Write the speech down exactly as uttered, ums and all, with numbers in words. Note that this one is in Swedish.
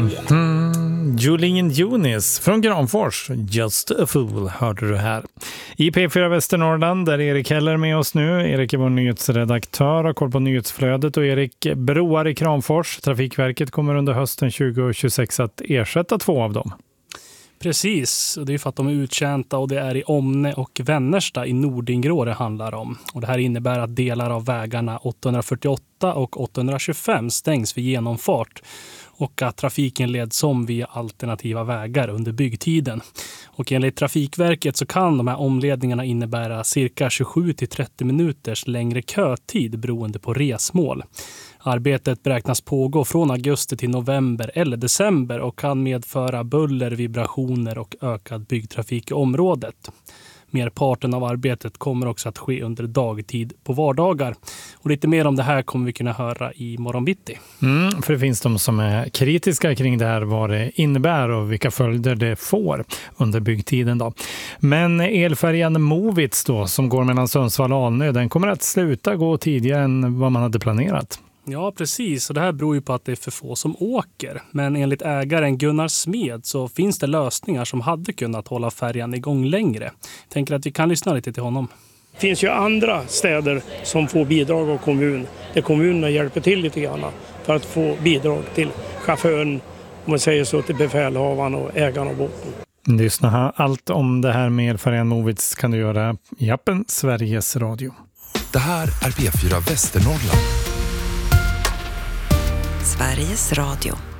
Mm, Jolene Junis från Granfors, Just a Fool, hörde du här. I P fyra Västernorrland, där Erik Heller med oss nu. Erik är vår nyhetsredaktör, har koll på nyhetsflödet, och Erik, broar i Kramfors. Trafikverket kommer under hösten tjugo tjugosex att ersätta två av dem. Precis, och det är för att de är uttjänta, och det är i Omne och Vännärsta i Nordingrå det handlar om. Och det här innebär att delar av vägarna åttahundrafyrtioåtta och åttahundratjugofem stängs för genomfart, och att trafiken leds om via alternativa vägar under byggtiden. Och enligt Trafikverket så kan de här omledningarna innebära cirka tjugosju till trettio minuters längre kötid beroende på resmål. Arbetet beräknas pågå från augusti till november eller december och kan medföra buller, vibrationer och ökad byggtrafik i området. Merparten av arbetet kommer också att ske under dagtid på vardagar. Och lite mer om det här kommer vi kunna höra i morgonbitti. Mm, för det finns de som är kritiska kring det här, vad det innebär och vilka följder det får under byggtiden då. Men elfärjan Movits då, som går mellan Sundsvall och Alnö, den kommer att sluta gå tidigare än vad man hade planerat. Ja, precis. Och det här beror ju på att det är för få som åker. Men enligt ägaren Gunnar Smed så finns det lösningar som hade kunnat hålla färjan igång längre. Jag tänker att vi kan lyssna lite till honom. Det finns ju andra städer som får bidrag av kommun, där kommunerna hjälper till lite grann för att få bidrag till chauffören, om man säger så, till befälhavaren och ägaren av båten. Lyssna här. Allt om det här med elfärjan Movits kan du göra i appen Sveriges Radio. Det här är P fyra Västernorrland. Sveriges Radio.